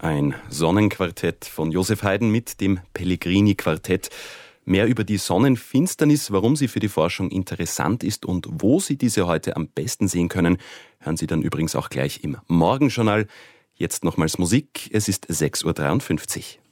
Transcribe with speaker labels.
Speaker 1: Ein Sonnenquartett von Josef Haydn mit dem Pellegrini-Quartett. Mehr über die Sonnenfinsternis, warum sie für die Forschung interessant ist und wo Sie diese heute am besten sehen können, hören Sie dann übrigens auch gleich im Morgenjournal. Jetzt nochmals Musik, es ist 6.53 Uhr.